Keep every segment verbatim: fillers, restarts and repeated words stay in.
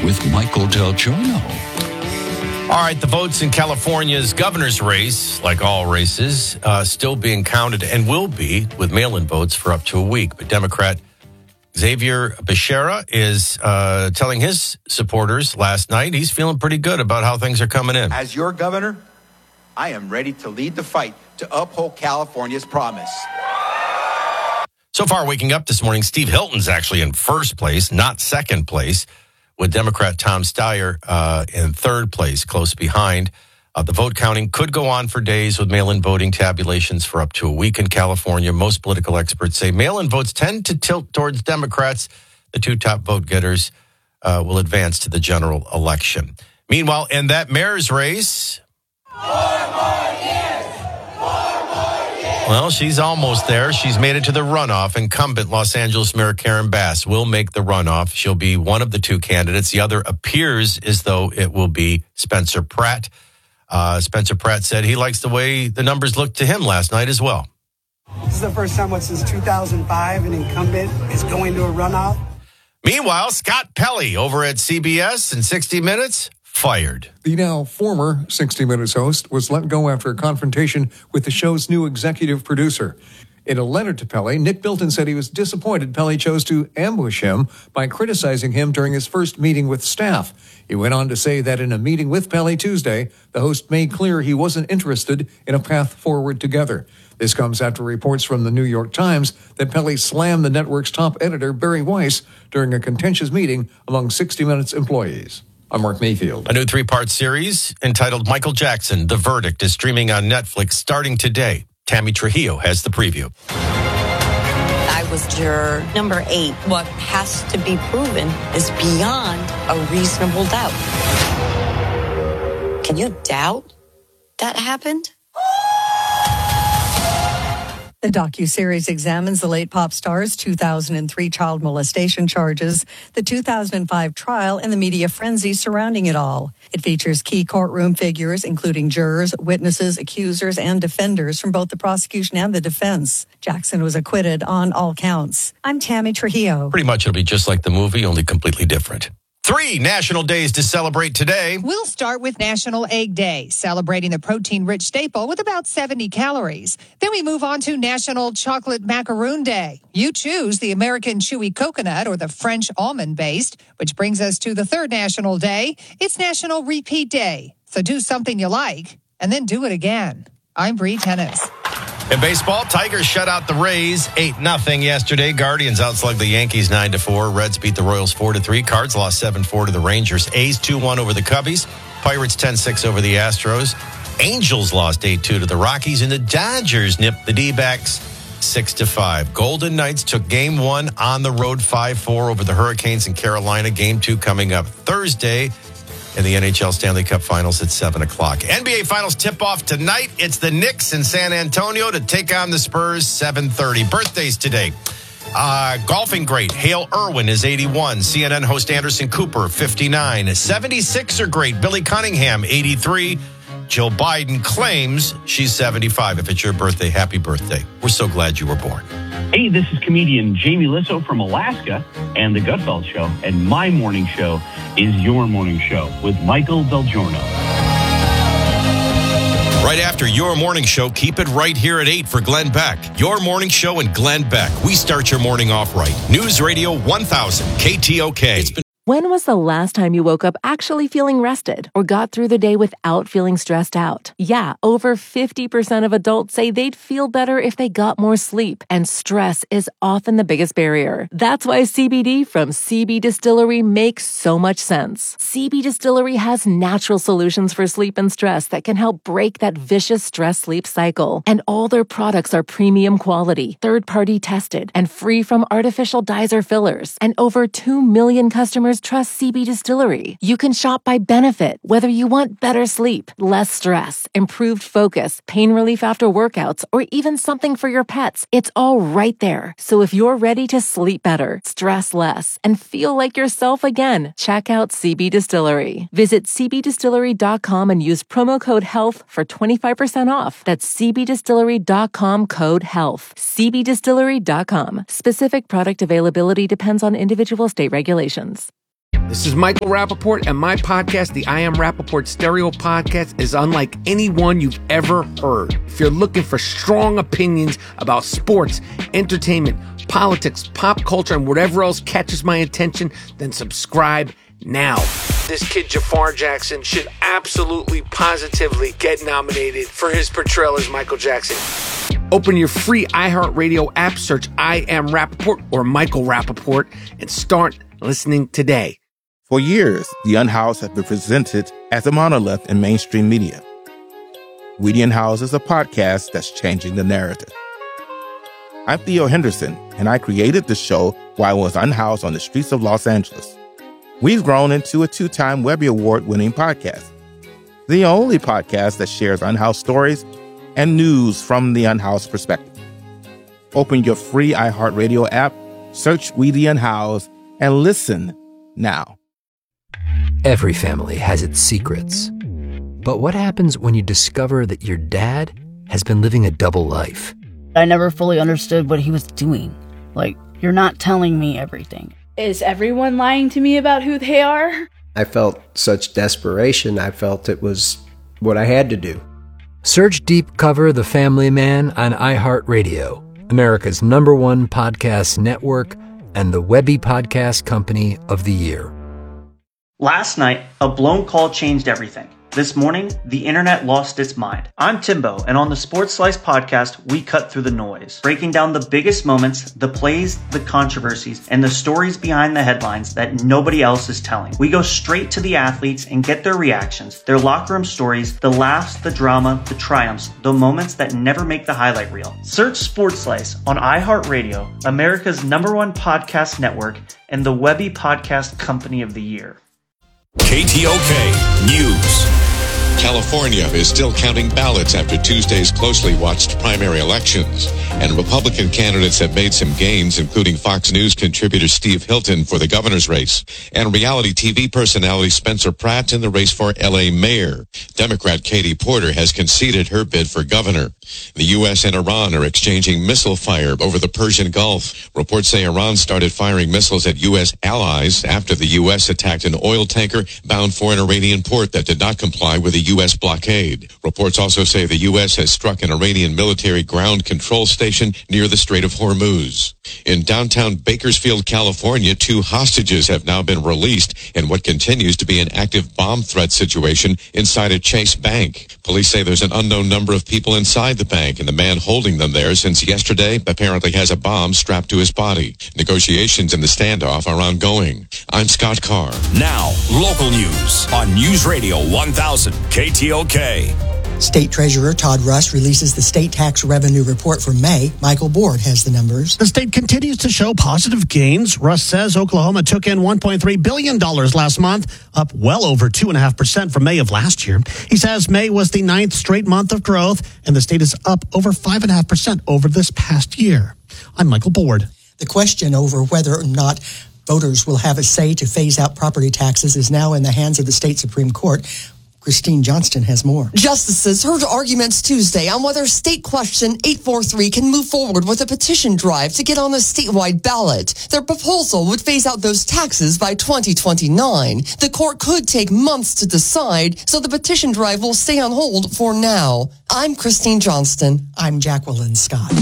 with Michael Del Giorno. All right, the votes in California's governor's race, like all races, uh, still being counted and will be with mail-in votes for up to a week. But Democrat Xavier Becerra is uh, telling his supporters last night he's feeling pretty good about how things are coming in. As your governor, I am ready to lead the fight to uphold California's promise. So far, waking up this morning, Steve Hilton's actually in first place, not second place, with Democrat Tom Steyer uh, in third place, close behind. Uh, the vote counting could go on for days with mail-in voting tabulations for up to a week in California. Most political experts say mail-in votes tend to tilt towards Democrats. The two top vote getters uh, will advance to the general election. Meanwhile, in that mayor's race... Well, she's almost there. She's made it to the runoff. Incumbent Los Angeles Mayor Karen Bass will make the runoff. She'll be one of the two candidates. The other appears as though it will be Spencer Pratt. Uh, Spencer Pratt said he likes the way the numbers looked to him last night as well. This is the first time what, since two thousand five an incumbent is going to a runoff. Meanwhile, Scott Pelley over at C B S in sixty minutes, fired. The now former sixty minutes host was let go after a confrontation with the show's new executive producer. In a letter to Pelley, Nick Bilton said he was disappointed Pelley chose to ambush him by criticizing him during his first meeting with staff. He went on to say that in a meeting with Pelley Tuesday, the host made clear he wasn't interested in a path forward together. This comes after reports from the New York Times that Pelley slammed the network's top editor, Barry Weiss, during a contentious meeting among sixty minutes employees. I'm Mark Mayfield. A new three-part series entitled Michael Jackson, The Verdict is streaming on Netflix starting today. Tammy Trujillo has the preview. I was juror number eight. What has to be proven is beyond a reasonable doubt. Can you doubt that happened? The docuseries examines the late pop star's two thousand three child molestation charges, the two thousand five trial, and the media frenzy surrounding it all. It features key courtroom figures, including jurors, witnesses, accusers, and defenders from both the prosecution and the defense. Jackson was acquitted on all counts. I'm Tammy Trujillo. Pretty much it'll be just like the movie, only completely different. Three national days to celebrate today. We'll start with National Egg Day, celebrating the protein-rich staple with about seventy calories. Then we move on to National Chocolate Macaroon Day. You choose the American Chewy Coconut or the French Almond-based, which brings us to the third national day. It's National Repeat Day. So do something you like, and then do it again. I'm Bree Tennis. In baseball, Tigers shut out the Rays eight nothing yesterday. Guardians outslugged the Yankees nine to four. Reds beat the Royals four to three. Cards lost seven four to the Rangers. A's two one over the Cubbies. Pirates ten six over the Astros. Angels lost eight two to the Rockies. And the Dodgers nipped the D-backs six to five. Golden Knights took game one on the road five four over the Hurricanes in Carolina. Game two coming up Thursday in the N H L Stanley Cup Finals at seven o'clock. N B A Finals tip-off tonight. It's the Knicks in San Antonio to take on the Spurs, seven thirty. Birthdays today. Uh, golfing great. Hale Irwin is eighty-one. C N N host Anderson Cooper, fifty-nine. seventy-six are great. Billy Cunningham, eighty-three. Jill Biden claims she's seventy-five. If it's your birthday, happy birthday. We're so glad you were born. Hey, this is comedian Jamie Lissow from Alaska and The Gutfeld Show. And my morning show is Your Morning Show with Michael Del Giorno. Right after Your Morning Show, keep it right here at eight for Glenn Beck. Your Morning Show and Glenn Beck. We start your morning off right. News Radio one thousand K T O K. It's been- When was the last time you woke up actually feeling rested or got through the day without feeling stressed out? Yeah, over fifty percent of adults say they'd feel better if they got more sleep, and stress is often the biggest barrier. That's why C B D from C B Distillery makes so much sense. C B Distillery has natural solutions for sleep and stress that can help break that vicious stress-sleep cycle. And all their products are premium quality, third-party tested, and free from artificial dyes or fillers. And over two million customers trust C B Distillery. You can shop by benefit, whether you want better sleep, less stress, improved focus, pain relief after workouts, or even something for your pets. It's all right there. So if you're ready to sleep better, stress less, and feel like yourself again, check out C B Distillery. Visit c b distillery dot com and use promo code HEALTH for twenty-five percent off. That's c b distillery dot com code HEALTH. c b distillery dot com. Specific product availability depends on individual state regulations. This is Michael Rappaport, and my podcast, the I Am Rappaport Stereo Podcast, is unlike any one you've ever heard. If you're looking for strong opinions about sports, entertainment, politics, pop culture, and whatever else catches my attention, then subscribe now. This kid Jafar Jackson should absolutely, positively get nominated for his portrayal as Michael Jackson. Open your free iHeartRadio app, search I Am Rappaport or Michael Rappaport, and start listening today. For years, The Unhoused has been presented as a monolith in mainstream media. We the Unhoused is a podcast that's changing the narrative. I'm Theo Henderson, and I created the show while I was unhoused on the streets of Los Angeles. We've grown into a two-time Webby Award-winning podcast, the only podcast that shares unhoused stories and news from the unhoused perspective. Open your free iHeartRadio app, search We the Unhoused, and listen now. Every family has its secrets. But what happens when you discover that your dad has been living a double life? I never fully understood what he was doing. Like, you're not telling me everything. Is everyone lying to me about who they are? I felt such desperation. I felt it was what I had to do. Search Deep Cover The Family Man on iHeartRadio, America's number one podcast network and the Webby Podcast Company of the Year. Last night, a blown call changed everything. This morning, the internet lost its mind. I'm Timbo, and on the Sports Slice podcast, we cut through the noise, breaking down the biggest moments, the plays, the controversies, and the stories behind the headlines that nobody else is telling. We go straight to the athletes and get their reactions, their locker room stories, the laughs, the drama, the triumphs, the moments that never make the highlight reel. Search Sports Slice on iHeartRadio, America's number one podcast network, and the Webby Podcast Company of the Year. K T O K News. California is still counting ballots after Tuesday's closely watched primary elections, and Republican candidates have made some gains, including Fox News contributor Steve Hilton for the governor's race, and reality T V personality Spencer Pratt in the race for L A mayor. Democrat Katie Porter has conceded her bid for governor. The U S and Iran are exchanging missile fire over the Persian Gulf. Reports say Iran started firing missiles at U S allies after the U S attacked an oil tanker bound for an Iranian port that did not comply with the U S blockade. Reports also say the U S has struck an Iranian military ground control station near the Strait of Hormuz. In downtown Bakersfield, California, two hostages have now been released in what continues to be an active bomb threat situation inside a Chase Bank. Police say there's an unknown number of people inside the bank, and the man holding them there since yesterday apparently has a bomb strapped to his body. Negotiations in the standoff are ongoing. I'm Scott Carr. Now, local news on News Radio one thousand K T O K. State Treasurer Todd Russ releases the state tax revenue report for May. Michael Board has the numbers. The state continues to show positive gains. Russ says Oklahoma took in one point three billion dollars last month, up well over two point five percent from May of last year. He says May was the ninth straight month of growth, and the state is up over five point five percent over this past year. I'm Michael Board. The question over whether or not voters will have a say to phase out property taxes is now in the hands of the state Supreme Court. Christine Johnston has more. Justices heard arguments Tuesday on whether State Question eight forty-three can move forward with a petition drive to get on the statewide ballot. Their proposal would phase out those taxes by twenty twenty-nine. The court could take months to decide, so the petition drive will stay on hold for now. I'm Christine Johnston. I'm Jacqueline Scott.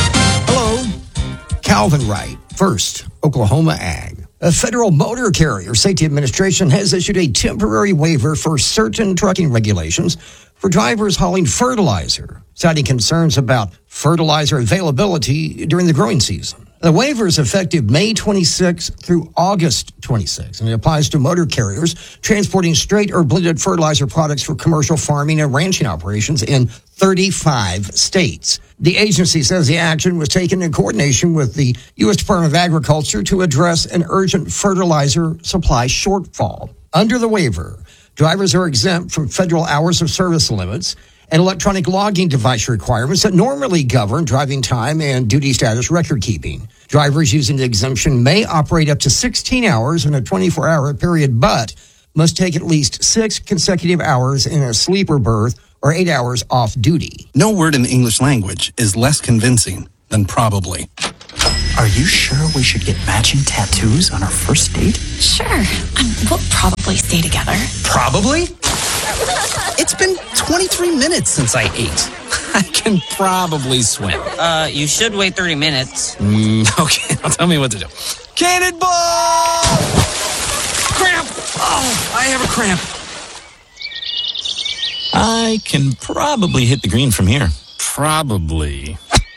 Hello. Calvin Wright. First, Oklahoma Ag. A Federal Motor Carrier Safety Administration has issued a temporary waiver for certain trucking regulations for drivers hauling fertilizer, citing concerns about fertilizer availability during the growing season. The waiver is effective May twenty-sixth through August twenty-sixth, and it applies to motor carriers transporting straight or blended fertilizer products for commercial farming and ranching operations in thirty-five states. The agency says the action was taken in coordination with the U S Department of Agriculture to address an urgent fertilizer supply shortfall. Under the waiver, drivers are exempt from federal hours of service limits and electronic logging device requirements that normally govern driving time and duty status record keeping. Drivers using the exemption may operate up to sixteen hours in a twenty-four hour period, but must take at least six consecutive hours in a sleeper berth or eight hours off duty. No word in the English language is less convincing than probably. Are you sure we should get matching tattoos on our first date? Sure. Um, we'll probably stay together. Probably? It's been twenty-three minutes since I ate. I can probably swim. Uh, you should wait thirty minutes. Mm, okay, now tell me what to do. Cannonball! Cramp! Oh, I have a cramp. I can probably hit the green from here. Probably.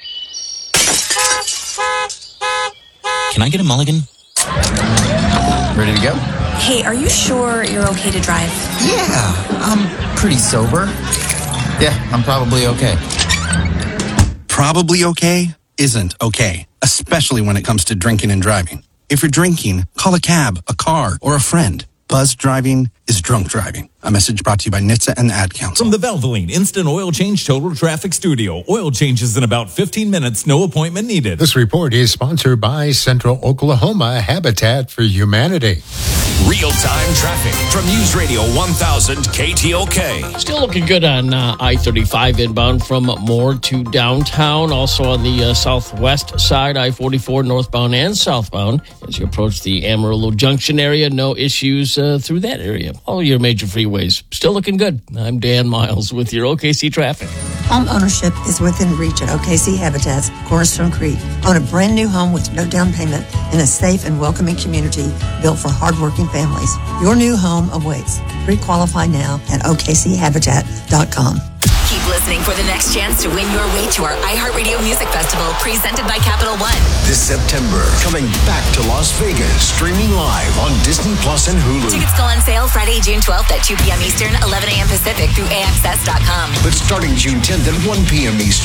Can I get a mulligan? Ready to go? Hey, are you sure you're okay to drive? Yeah, I'm pretty sober. Yeah, I'm probably okay. Probably okay isn't okay, especially when it comes to drinking and driving. If you're drinking, call a cab, a car, or a friend. Buzz driving is drunk driving. A message brought to you by N H T S A and the Ad Council. From the Valvoline Instant Oil Change Total Traffic Studio. Oil changes in about fifteen minutes, no appointment needed. This report is sponsored by Central Oklahoma Habitat for Humanity. Real-time traffic from News Radio one thousand K T O K. Still looking good on uh, I thirty-five inbound from Moore to downtown. Also on the uh, southwest side, I forty-four northbound and southbound. As you approach the Amarillo Junction area, no issues uh, through that area. All your major freeways still looking good. I'm Dan Miles with your O K C traffic. Home ownership is within reach at O K C Habitats, Cornerstone Creek. Own a brand new home with no down payment in a safe and welcoming community built for hardworking families. Your new home awaits. Pre-qualify now at O K C habitat dot com. Keep listening for the next chance to win your way to our iHeartRadio Music Festival presented by Capital One. This September, coming back to Las Vegas, streaming live on Disney Plus and Hulu. Tickets go on sale Friday, June twelfth at two p.m. Eastern, eleven a.m. Pacific through A X S dot com. But starting June tenth at one p.m. Eastern.